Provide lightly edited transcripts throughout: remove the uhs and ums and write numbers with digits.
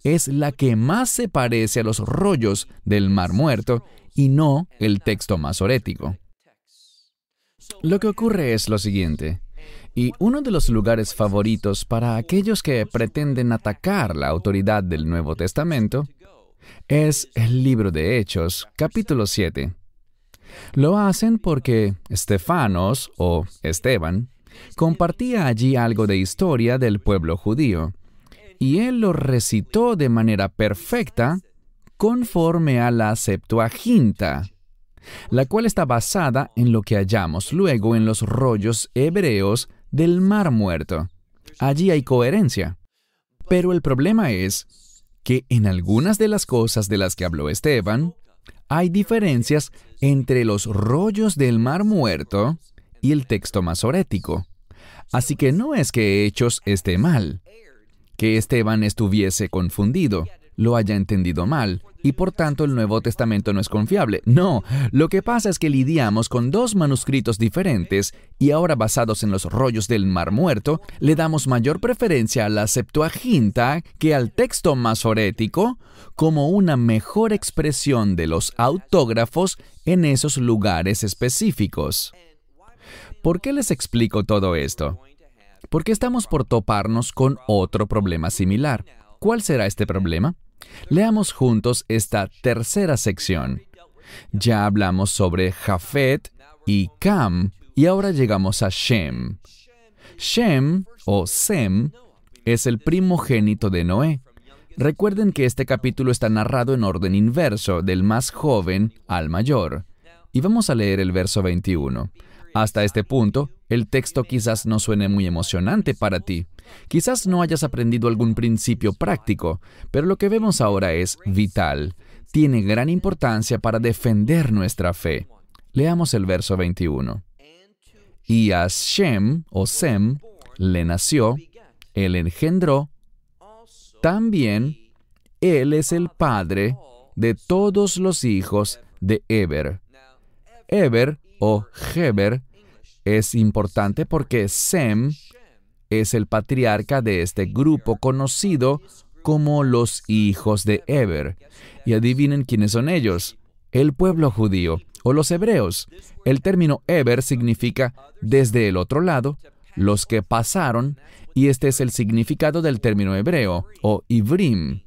es la que más se parece a los rollos del Mar Muerto y no el texto masorético. Lo que ocurre es lo siguiente, y uno de los lugares favoritos para aquellos que pretenden atacar la autoridad del Nuevo Testamento es el libro de Hechos, capítulo 7. Lo hacen porque Estefanos, o Esteban, compartía allí algo de historia del pueblo judío, y él lo recitó de manera perfecta conforme a la Septuaginta, la cual está basada en lo que hallamos luego en los rollos hebreos del Mar Muerto. Allí hay coherencia. Pero el problema es que en algunas de las cosas de las que habló Esteban, hay diferencias entre los rollos del Mar Muerto y el texto masorético. Así que no es que Hechos esté mal, que Esteban estuviese confundido, lo haya entendido mal, y por tanto el Nuevo Testamento no es confiable. No, lo que pasa es que lidiamos con dos manuscritos diferentes y ahora basados en los rollos del Mar Muerto, le damos mayor preferencia a la Septuaginta que al texto masorético como una mejor expresión de los autógrafos en esos lugares específicos. ¿Por qué les explico todo esto? Porque estamos por toparnos con otro problema similar. ¿Cuál será este problema? Leamos juntos esta tercera sección. Ya hablamos sobre Jafet y Cam, y ahora llegamos a Shem. Shem, o Sem, es el primogénito de Noé. Recuerden que este capítulo está narrado en orden inverso, del más joven al mayor. Y vamos a leer el verso 21. Hasta este punto, el texto quizás no suene muy emocionante para ti. Quizás no hayas aprendido algún principio práctico, pero lo que vemos ahora es vital. Tiene gran importancia para defender nuestra fe. Leamos el verso 21. Y a Shem, o Sem, le nació, él engendró, también él es el padre de todos los hijos de Eber. Eber, o Heber, es importante porque Sem es el patriarca de este grupo conocido como los hijos de Eber. Y adivinen quiénes son ellos. El pueblo judío, o los hebreos. El término Eber significa desde el otro lado, los que pasaron, y este es el significado del término hebreo, o Ivrim.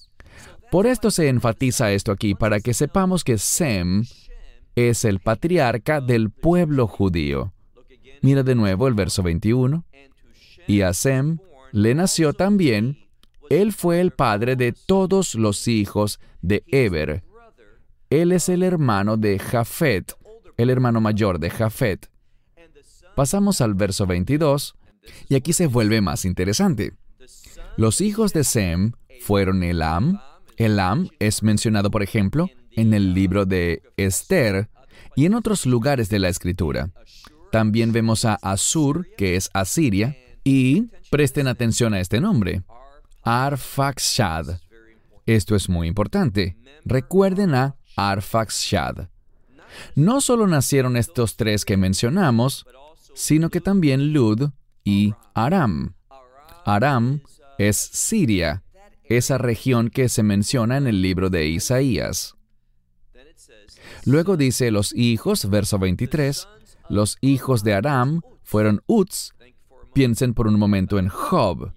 Por esto se enfatiza esto aquí, para que sepamos que Sem es el patriarca del pueblo judío. Mira de nuevo el verso 21. Y a Sem le nació también, él fue el padre de todos los hijos de Eber. Él es el hermano de Jafet, el hermano mayor de Jafet. Pasamos al verso 22, y aquí se vuelve más interesante. Los hijos de Sem fueron Elam. Elam es mencionado, por ejemplo, en el libro de Esther y en otros lugares de la Escritura. También vemos a Asur, que es Asiria, y presten atención a este nombre, Arfaxshad. Esto es muy importante. Recuerden a Arfaxshad. No solo nacieron estos tres que mencionamos, sino que también Lud y Aram. Aram es Siria, esa región que se menciona en el libro de Isaías. Luego dice los hijos, verso 23, los hijos de Aram fueron Uz. Piensen por un momento en Job.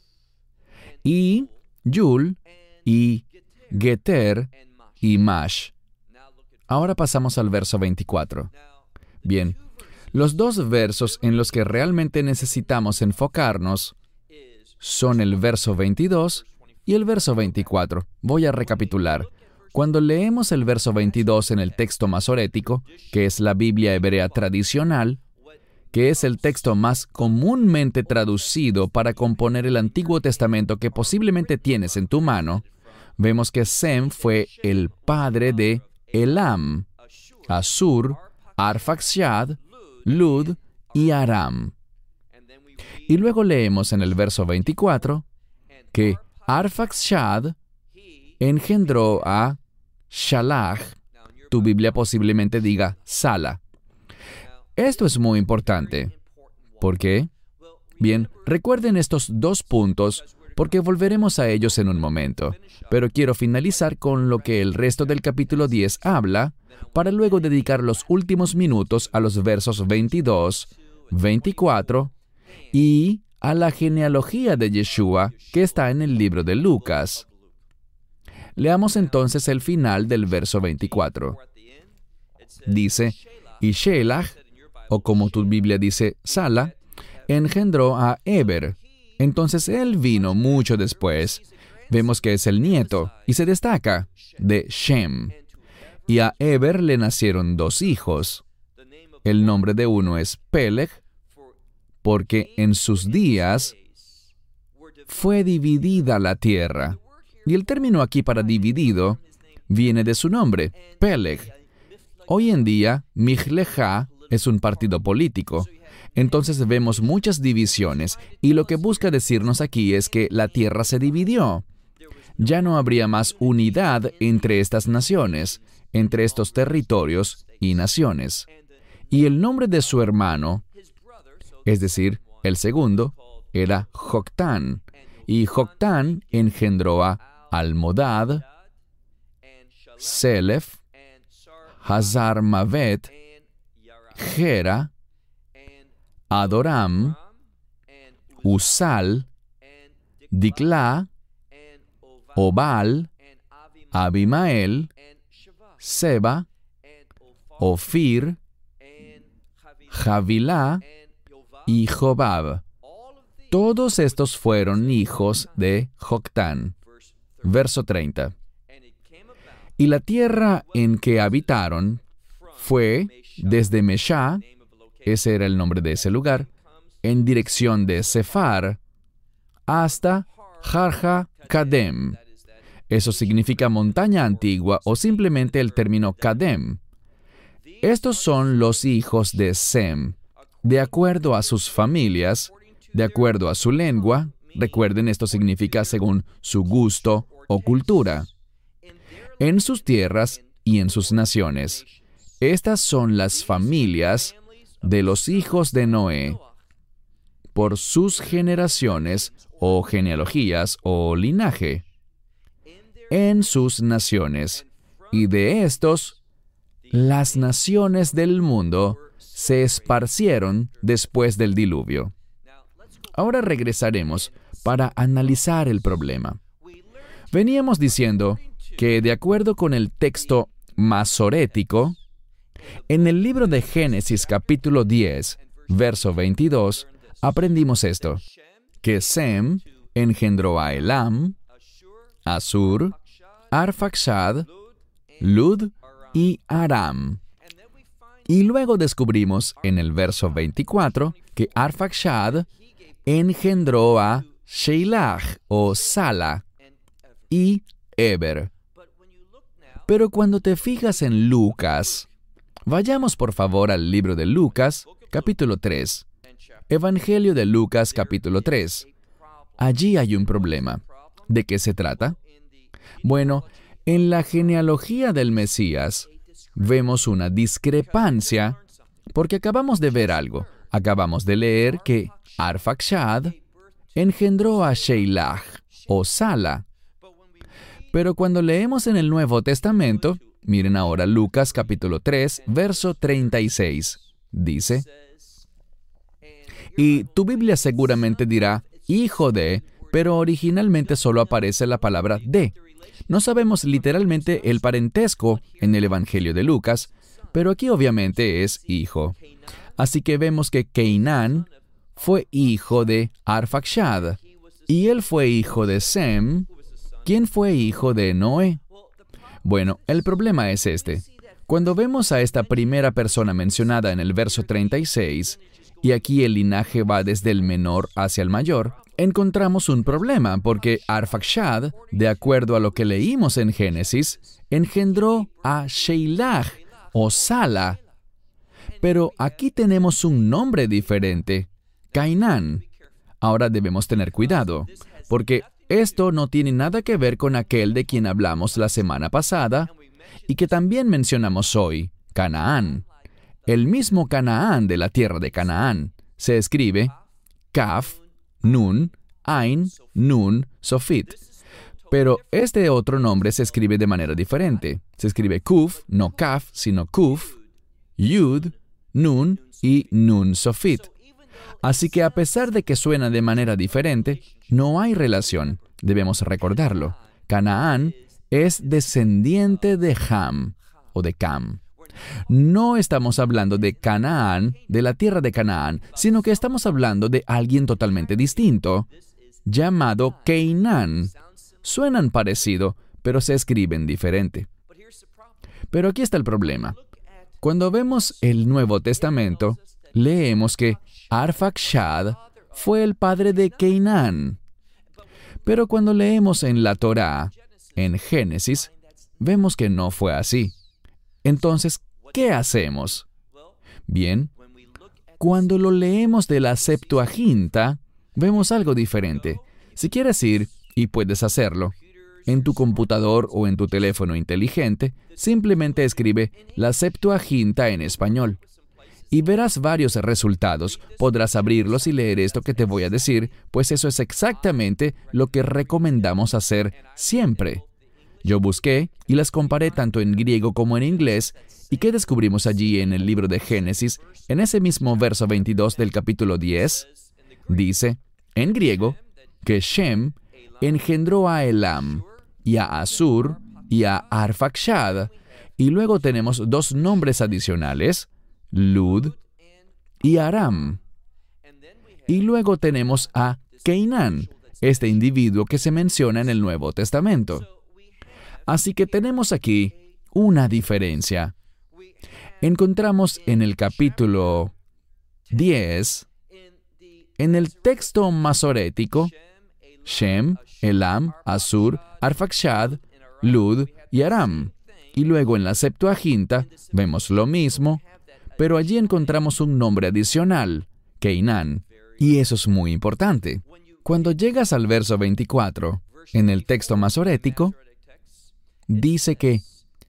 Y Yul, y Geter, y Mash. Ahora pasamos al verso 24. Bien, los dos versos en los que realmente necesitamos enfocarnos son el verso 22 y el verso 24. Voy a recapitular. Cuando leemos el verso 22 en el texto masorético, que es la Biblia hebrea tradicional, que es el texto más comúnmente traducido para componer el Antiguo Testamento que posiblemente tienes en tu mano, vemos que Sem fue el padre de Elam, Asur, Arfaxshad, Lud y Aram. Y luego leemos en el verso 24 que Arfaxshad engendró a Shalach. Tu Biblia posiblemente diga Sala. Esto es muy importante. ¿Por qué? Bien, recuerden estos dos puntos porque volveremos a ellos en un momento. Pero quiero finalizar con lo que el resto del capítulo 10 habla, para luego dedicar los últimos minutos a los versos 22, 24 y a la genealogía de Yeshua que está en el libro de Lucas. Leamos entonces el final del verso 24. Dice, y Shelach, o como tu Biblia dice, Sala, engendró a Eber. Entonces él vino mucho después. Vemos que es el nieto, y se destaca, de Shem. Y a Eber le nacieron 2 hijos. El nombre de uno es Peleg, porque en sus días fue dividida la tierra. Y el término aquí para dividido viene de su nombre, Peleg. Hoy en día, Mijlejá es un partido político. Entonces vemos muchas divisiones, y lo que busca decirnos aquí es que la tierra se dividió. Ya no habría más unidad entre estas naciones, entre estos territorios y naciones. Y el nombre de su hermano, es decir, el segundo, era Joctán. Y Joctán engendró a Almodad, Selef, Hazar-Mavet, Gera, Adoram, Usal, Diclá, Obal, Abimael, Seba, Ofir, Javilá y Jobab. Todos estos fueron hijos de Joctán. Verso 30. Y la tierra en que habitaron fue desde Meshá, ese era el nombre de ese lugar, en dirección de Sefar, hasta Jarja Kadem. Eso significa montaña antigua o simplemente el término Kadem. Estos son los hijos de Sem, de acuerdo a sus familias, de acuerdo a su lengua. Recuerden, esto significa según su gusto o cultura. En sus tierras y en sus naciones. Estas son las familias de los hijos de Noé, por sus generaciones o genealogías o linaje, en sus naciones. Y de estos, las naciones del mundo se esparcieron después del diluvio. Ahora regresaremos para analizar el problema. Veníamos diciendo que, de acuerdo con el texto masorético, en el libro de Génesis capítulo 10, verso 22, aprendimos esto, que Sem engendró a Elam, Asur, Arfaxad, Lud y Aram. Y luego descubrimos en el verso 24 que Arfaxad engendró a Sheilach o Sala y Eber. Pero cuando te fijas en Lucas, vayamos por favor al libro de Lucas, capítulo 3. Evangelio de Lucas, capítulo 3. Allí hay un problema. ¿De qué se trata? Bueno, en la genealogía del Mesías vemos una discrepancia porque acabamos de ver algo. Acabamos de leer que Arfaxad engendró a Sheilach o Sala. Pero cuando leemos en el Nuevo Testamento, miren ahora Lucas capítulo 3, verso 36, dice, y tu Biblia seguramente dirá, hijo de, pero originalmente solo aparece la palabra de. No sabemos literalmente el parentesco en el Evangelio de Lucas, pero aquí obviamente es hijo. Así que vemos que Cainán fue hijo de Arfaxad, y él fue hijo de Sem, quien fue hijo de Noé. Bueno, el problema es este. Cuando vemos a esta primera persona mencionada en el verso 36, y aquí el linaje va desde el menor hacia el mayor, encontramos un problema, porque Arfaxad, de acuerdo a lo que leímos en Génesis, engendró a Sheilach o Sala. Pero aquí tenemos un nombre diferente, Cainán. Ahora debemos tener cuidado, porque esto no tiene nada que ver con aquel de quien hablamos la semana pasada y que también mencionamos hoy, Canaán. El mismo Canaán de la tierra de Canaán se escribe Kaf, Nun, Ain, Nun, Sofit. Pero este otro nombre se escribe de manera diferente. Se escribe Kuf, no Kaf, sino Kuf, Yud, Nun y Nun Sofit. Así que a pesar de que suena de manera diferente, no hay relación. Debemos recordarlo. Canaán es descendiente de Ham o de Cam. No estamos hablando de Canaán, de la tierra de Canaán, sino que estamos hablando de alguien totalmente distinto, llamado Canaán. Suenan parecido, pero se escriben diferente. Pero aquí está el problema. Cuando vemos el Nuevo Testamento, leemos que Arfaxad fue el padre de Canaán. Pero cuando leemos en la Torá, en Génesis, vemos que no fue así. Entonces, ¿qué hacemos? Bien, cuando lo leemos de la Septuaginta, vemos algo diferente. Si quieres ir, y puedes hacerlo, en tu computador o en tu teléfono inteligente, simplemente escribe la Septuaginta en español. Y verás varios resultados. Podrás abrirlos y leer esto que te voy a decir, pues eso es exactamente lo que recomendamos hacer siempre. Yo busqué y las comparé tanto en griego como en inglés, y ¿qué descubrimos allí en el libro de Génesis? En ese mismo verso 22 del capítulo 10, dice, en griego, que Shem engendró a Elam, y a Asur, y a Arfaxad, y luego tenemos dos nombres adicionales, Lud y Aram. Y luego tenemos a Canaán, este individuo que se menciona en el Nuevo Testamento. Así que tenemos aquí una diferencia. Encontramos en el capítulo 10, en el texto masorético, Shem, Elam, Asur, Arfaxad, Lud y Aram. Y luego en la Septuaginta vemos lo mismo, pero allí encontramos un nombre adicional, Canaán. Y eso es muy importante. Cuando llegas al verso 24, en el texto masorético, dice que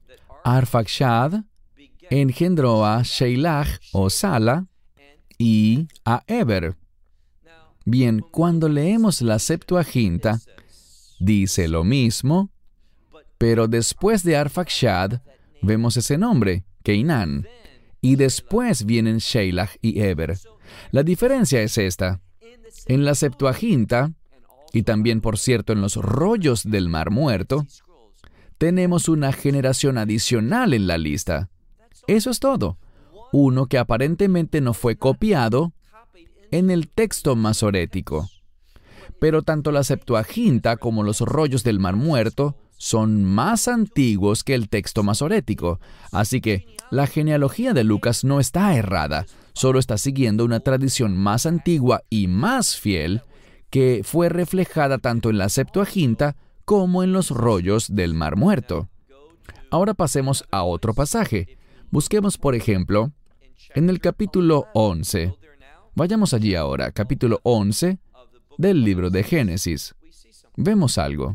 Arfaxad engendró a Sheilach o Sala y a Eber. Bien, cuando leemos la Septuaginta, dice lo mismo, pero después de Arfaxad vemos ese nombre, Canaán, y después vienen Sheilach y Eber. La diferencia es esta. En la Septuaginta, y también por cierto en los rollos del Mar Muerto, tenemos una generación adicional en la lista. Eso es todo. Uno que aparentemente no fue copiado en el texto masorético. Pero tanto la Septuaginta como los rollos del Mar Muerto son más antiguos que el texto masorético. Así que la genealogía de Lucas no está errada, solo está siguiendo una tradición más antigua y más fiel que fue reflejada tanto en la Septuaginta como en los rollos del Mar Muerto. Ahora pasemos a otro pasaje. Busquemos, por ejemplo, en el capítulo 11. Vayamos allí ahora, capítulo 11 del libro de Génesis. Vemos algo.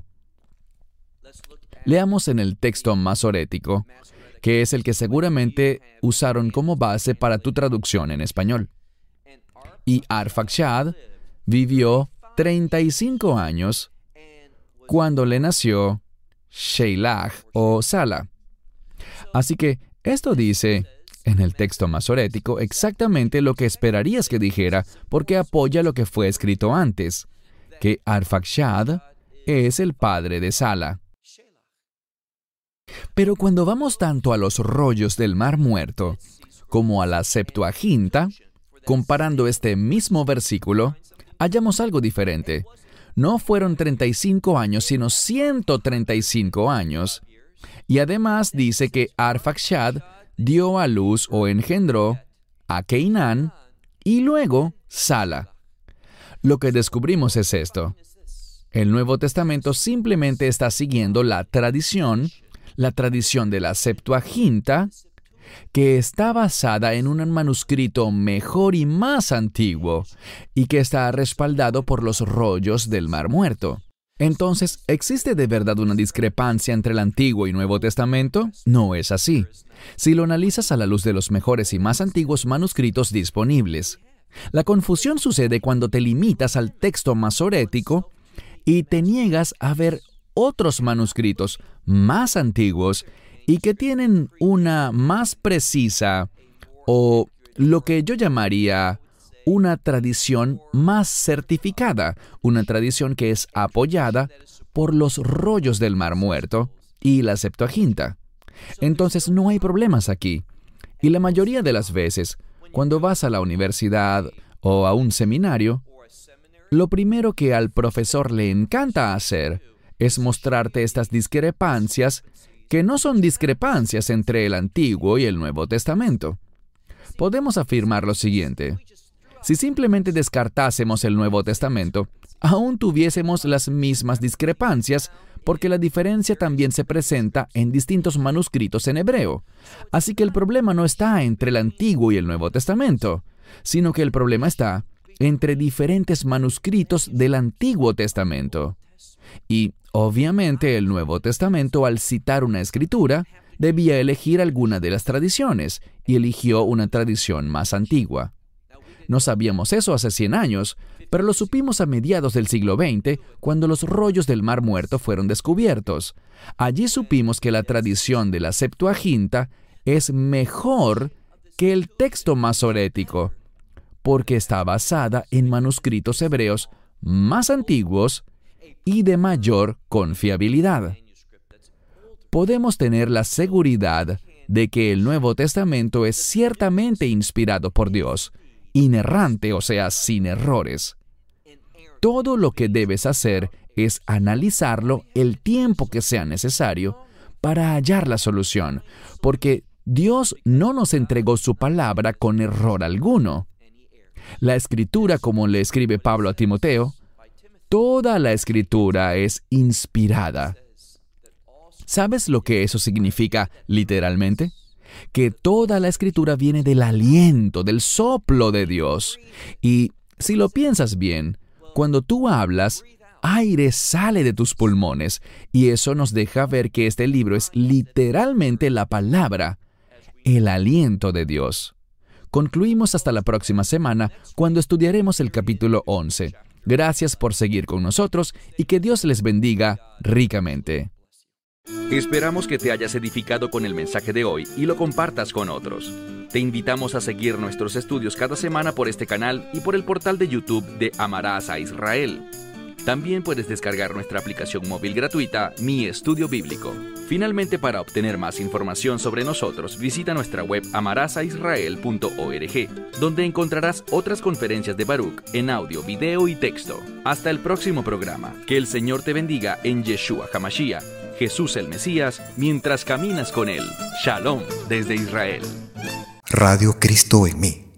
Leamos en el texto masorético, que es el que seguramente usaron como base para tu traducción en español. Y Arfaxad vivió 35 años cuando le nació Sheilach o Sala. Así que esto dice en el texto masorético exactamente lo que esperarías que dijera, porque apoya lo que fue escrito antes, que Arfaxad es el padre de Sala. Pero cuando vamos tanto a los rollos del Mar Muerto como a la Septuaginta, comparando este mismo versículo, hallamos algo diferente. No fueron 35 años, sino 135 años. Y además dice que Arfaxad dio a luz o engendró a Canaán y luego Sala. Lo que descubrimos es esto. El Nuevo Testamento simplemente está siguiendo la tradición de la Septuaginta, que está basada en un manuscrito mejor y más antiguo, y que está respaldado por los rollos del Mar Muerto. Entonces, ¿existe de verdad una discrepancia entre el Antiguo y Nuevo Testamento? No es así. Si lo analizas a la luz de los mejores y más antiguos manuscritos disponibles. La confusión sucede cuando te limitas al texto masorético y te niegas a ver otros manuscritos más antiguos y que tienen una más precisa o lo que yo llamaría una tradición más certificada, una tradición que es apoyada por los rollos del Mar Muerto y la Septuaginta. Entonces no hay problemas aquí. Y la mayoría de las veces, cuando vas a la universidad o a un seminario, lo primero que al profesor le encanta hacer es mostrarte estas discrepancias que no son discrepancias entre el Antiguo y el Nuevo Testamento. Podemos afirmar lo siguiente: si simplemente descartásemos el Nuevo Testamento, aún tuviésemos las mismas discrepancias, porque la diferencia también se presenta en distintos manuscritos en hebreo. Así que el problema no está entre el Antiguo y el Nuevo Testamento, sino que el problema está entre diferentes manuscritos del Antiguo Testamento. Y, obviamente, el Nuevo Testamento, al citar una escritura, debía elegir alguna de las tradiciones, y eligió una tradición más antigua. No sabíamos eso hace 100 años, pero lo supimos a mediados del siglo XX, cuando los rollos del Mar Muerto fueron descubiertos. Allí supimos que la tradición de la Septuaginta es mejor que el texto masorético, porque está basada en manuscritos hebreos más antiguos y de mayor confiabilidad. Podemos tener la seguridad de que el Nuevo Testamento es ciertamente inspirado por Dios, inerrante, o sea, sin errores. Todo lo que debes hacer es analizarlo el tiempo que sea necesario para hallar la solución, porque Dios no nos entregó su palabra con error alguno. La Escritura, como le escribe Pablo a Timoteo, toda la Escritura es inspirada. ¿Sabes lo que eso significa literalmente? Que toda la Escritura viene del aliento, del soplo de Dios. Y si lo piensas bien, cuando tú hablas, aire sale de tus pulmones, y eso nos deja ver que este libro es literalmente la palabra, el aliento de Dios. Concluimos hasta la próxima semana, cuando estudiaremos el capítulo 11. Gracias por seguir con nosotros y que Dios les bendiga ricamente. Esperamos que te hayas edificado con el mensaje de hoy y lo compartas con otros. Te invitamos a seguir nuestros estudios cada semana por este canal y por el portal de YouTube de Amarás a Israel. También puedes descargar nuestra aplicación móvil gratuita, Mi Estudio Bíblico. Finalmente, para obtener más información sobre nosotros, visita nuestra web amarasaisrael.org, donde encontrarás otras conferencias de Baruch en audio, video y texto. Hasta el próximo programa. Que el Señor te bendiga en Yeshua HaMashiach, Jesús el Mesías, mientras caminas con Él. Shalom desde Israel. Radio Cristo en mí.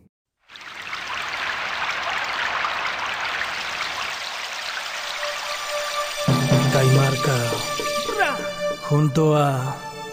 Caimarca, junto a